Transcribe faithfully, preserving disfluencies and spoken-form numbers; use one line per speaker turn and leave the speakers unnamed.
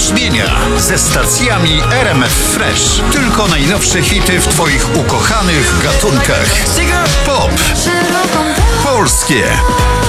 brzmienia ze stacjami R M F Fresh. Tylko najnowsze hity w Twoich ukochanych gatunkach. Pop, polskie,